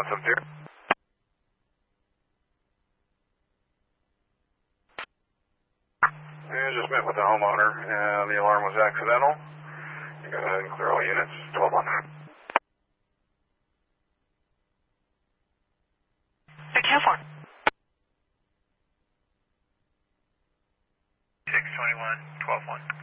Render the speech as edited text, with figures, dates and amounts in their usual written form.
170. You just met with the homeowner, and the alarm was accidental. You go ahead and clear all units, 1200. Be careful. 621, 12-1.